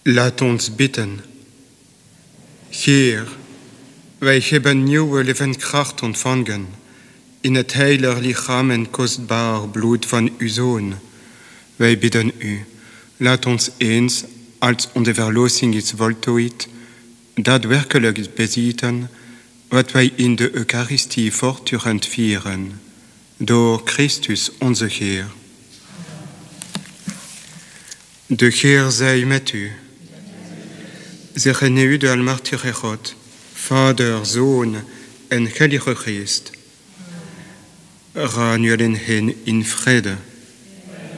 Laat ons bidden. Heer, wij hebben nieuwe levenskracht ontvangen in het heilig lichaam en kostbaar bloed van uw Zoon. Wij bidden u, laat ons eens, als onze verlossing is voltooid, daadwerkelijk bezitten wat wij in de Eucharistie voortdurend vieren, door Christus onze Heer. De Heer zij met u. Zegene u de almachtige God, Vader, Zoon en Heilige Geest. Ga nu allen heen in vrede.